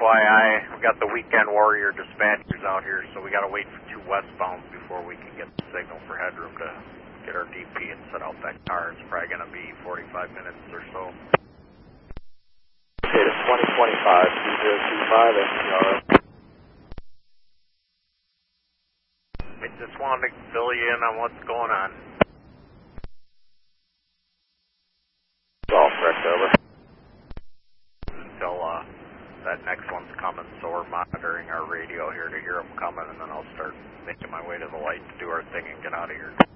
FYI, we got the Weekend Warrior dispatchers out here, so we got to wait for 2 westbounds before we can get the signal for headroom to get our DP and set out that car. It's probably going to be 45 minutes or so. Okay, it's 2025, 2025, SCR. I just wanted to fill you in on what's going on. All correct, over. Until that next one's coming, so we're monitoring our radio here to hear them coming, and then I'll start making my way to the light to do our thing and get out of here.